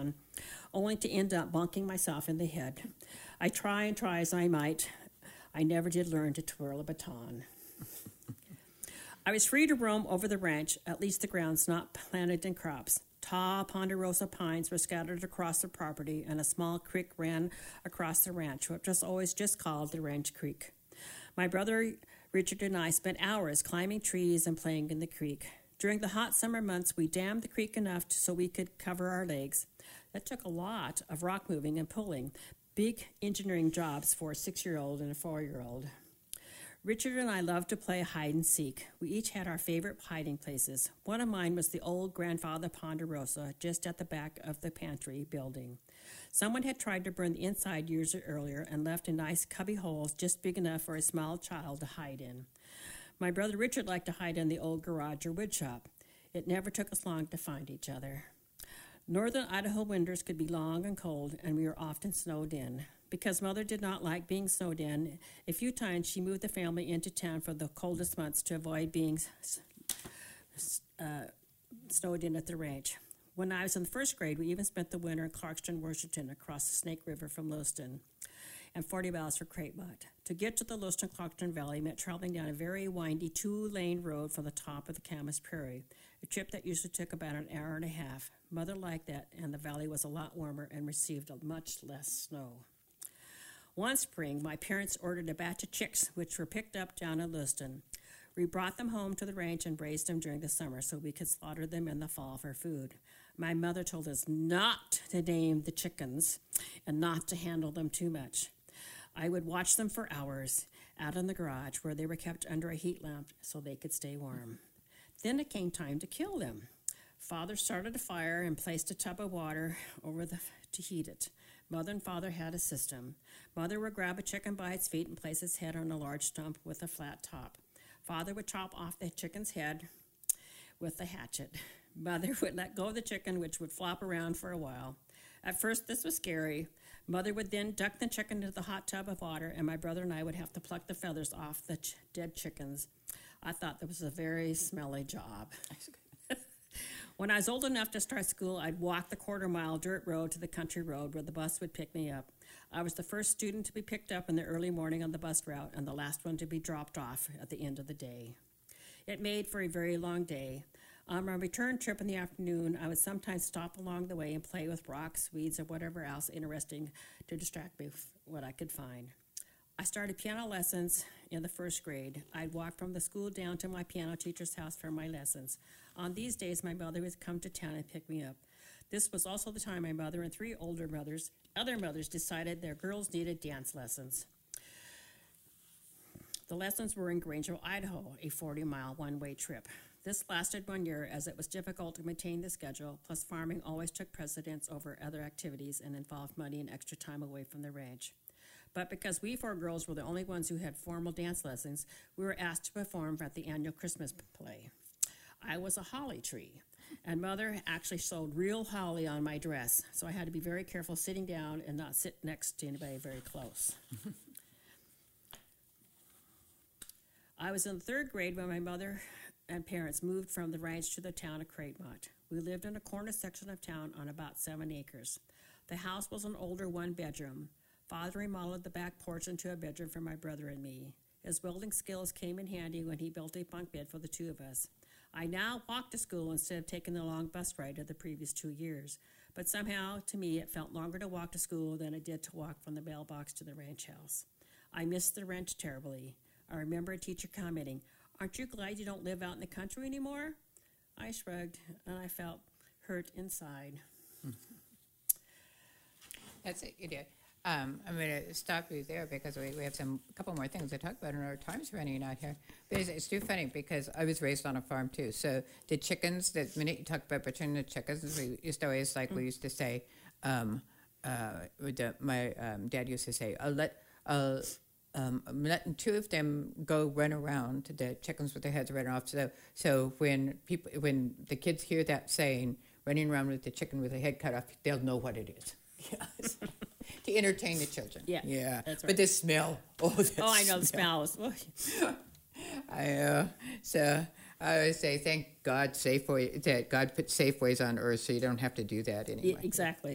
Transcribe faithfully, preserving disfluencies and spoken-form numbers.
baton, only to end up bonking myself in the head. I try and try as I might. I never did learn to twirl a baton. I was free to roam over the ranch, at least the grounds not planted in crops. Tall ponderosa pines were scattered across the property, and a small creek ran across the ranch, which was always just called the Ranch Creek. My brother Richard and I spent hours climbing trees and playing in the creek. During the hot summer months, we dammed the creek enough so we could cover our legs. That took a lot of rock moving and pulling, big engineering jobs for a six-year-old and a four-year-old. Richard and I loved to play hide and seek. We each had our favorite hiding places. One of mine was the old grandfather Ponderosa, just at the back of the pantry building. Someone had tried to burn the inside years earlier and left a nice cubby holes just big enough for a small child to hide in. My brother Richard liked to hide in the old garage or wood shop. It never took us long to find each other. Northern Idaho winters could be long and cold, and we were often snowed in. Because Mother did not like being snowed in, a few times she moved the family into town for the coldest months to avoid being uh, snowed in at the ranch. When I was in the first grade, we even spent the winter in Clarkston, Washington, across the Snake River from Lewiston, and forty miles for Cratemont. To get to the Lewiston-Clarkston Valley meant traveling down a very windy two-lane road from the top of the Camas Prairie, a trip that usually took about an hour and a half. Mother liked that, and the valley was a lot warmer and received much less snow. One spring, my parents ordered a batch of chicks, which were picked up down in Lewiston. We brought them home to the ranch and raised them during the summer so we could slaughter them in the fall for food. My mother told us not to name the chickens and not to handle them too much. I would watch them for hours out in the garage where they were kept under a heat lamp so they could stay warm. Then it came time to kill them. Father started a fire and placed a tub of water over the to heat it. Mother and Father had a system. Mother would grab a chicken by its feet and place its head on a large stump with a flat top. Father would chop off the chicken's head with a hatchet. Mother would let go of the chicken, which would flop around for a while. At first, this was scary. Mother would then duck the chicken into the hot tub of water, and my brother and I would have to pluck the feathers off the ch- dead chickens. I thought that was a very smelly job. When I was old enough to start school, I'd walk the quarter-mile dirt road to the country road where the bus would pick me up. I was the first student to be picked up in the early morning on the bus route and the last one to be dropped off at the end of the day. It made for a very long day. On my return trip in the afternoon, I would sometimes stop along the way and play with rocks, weeds, or whatever else interesting to distract me with what I could find. I started piano lessons in the first grade. I'd walk from the school down to my piano teacher's house for my lessons. On these days, my mother would come to town and pick me up. This was also the time my mother and three older mothers, other mothers, decided their girls needed dance lessons. The lessons were in Grangeville, Idaho, a forty-mile one-way trip. This lasted one year as it was difficult to maintain the schedule, plus farming always took precedence over other activities and involved money and extra time away from the ranch. But because we four girls were the only ones who had formal dance lessons, we were asked to perform at the annual Christmas play. I was a holly tree, and Mother actually sewed real holly on my dress, so I had to be very careful sitting down and not sit next to anybody very close. I was in the third grade when my mother and parents moved from the ranch to the town of Cratemont. We lived in a corner section of town on about seven acres. The house was an older one-bedroom. Father remodeled the back porch into a bedroom for my brother and me. His welding skills came in handy when he built a bunk bed for the two of us. I now walk to school instead of taking the long bus ride of the previous two years. But somehow, to me, it felt longer to walk to school than it did to walk from the mailbox to the ranch house. I missed the ranch terribly. I remember a teacher commenting, "Aren't you glad you don't live out in the country anymore?" I shrugged, and I felt hurt inside. That's it, you did. Um, I'm going to stop you there because we, we have some a couple more things to talk about, and our time's running out here. But it's, it's too funny because I was raised on a farm too. So the chickens, the minute you talk about butchering the chickens, we used to always, like mm. we used to say, um, uh, the, my um, dad used to say, I'll let, I'll, um, I'm letting two of them go run around, the chickens with their heads running off. So, so when people, when the kids hear that saying, running around with the chicken with the head cut off, they'll know what it is. Yes. To entertain the children. Yeah, yeah. That's right. But the smell. Oh, the oh I know smell. the smell. I uh, so I always say thank God Safeway that God put Safeways on Earth so you don't have to do that anymore. Yeah, exactly.